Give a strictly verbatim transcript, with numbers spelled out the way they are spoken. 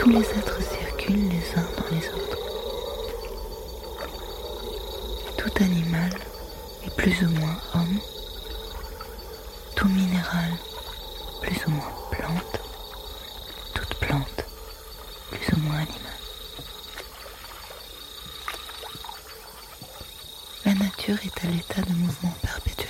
tous les êtres circulent les uns dans les autres. Tout animal est plus ou moins homme, tout minéral plus ou moins plante, toute plante plus ou moins animal. La nature est à l'état de mouvement perpétuel.